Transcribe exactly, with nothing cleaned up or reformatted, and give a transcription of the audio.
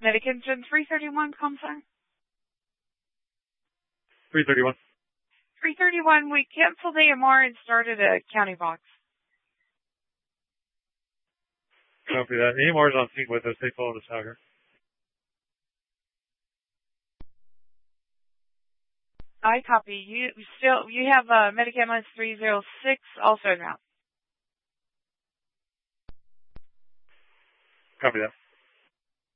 Medicanton three thirty-one, Comsign. three thirty-one. three thirty-one, we canceled A M R and started a county box. Copy that. A M R is on scene with us. They followed us out here. I copy. You still, you have uh, Medicambulance three oh six also now. Copy that.